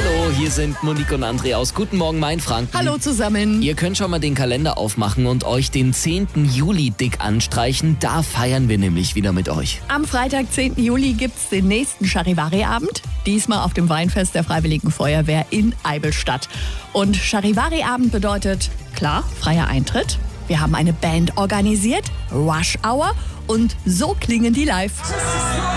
Hallo, hier sind Monique und André aus Guten Morgen Mainfranken. Hallo zusammen. Ihr könnt schon mal den Kalender aufmachen und euch den 10. Juli dick anstreichen. Da feiern wir nämlich wieder mit euch. Am Freitag, 10. Juli, gibt's den nächsten Charivari-Abend. Diesmal auf dem Weinfest der Freiwilligen Feuerwehr in Eivelstadt. Und Charivari-Abend bedeutet, klar, freier Eintritt. Wir haben eine Band organisiert, Rush Hour. Und so klingen die live.